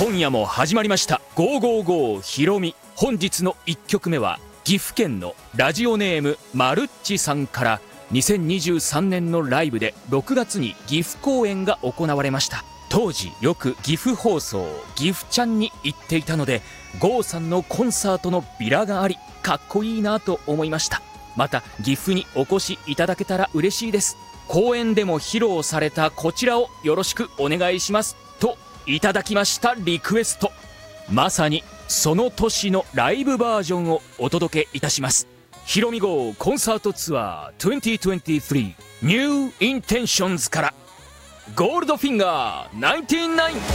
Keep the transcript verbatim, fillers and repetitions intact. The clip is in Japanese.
今夜も始まりましたゴーゴーゴーひろみ。本日のいっきょくめは岐阜県のラジオネームまるっちさんからにせんにじゅうさんねんのライブでろくがつに岐阜公演が行われました。当時よく岐阜放送岐阜ちゃんに行っていたので、郷さんのコンサートのビラがありかっこいいなと思いました。また岐阜にお越しいただけたら嬉しいです。公演でも披露されたこちらをよろしくお願いしますといただきましたリクエスト。まさにその年のライブバージョンをお届けいたします。ひろみ号コンサートツアーにせんにじゅうさん New Intentions からゴールドフィンガーナインティナイン。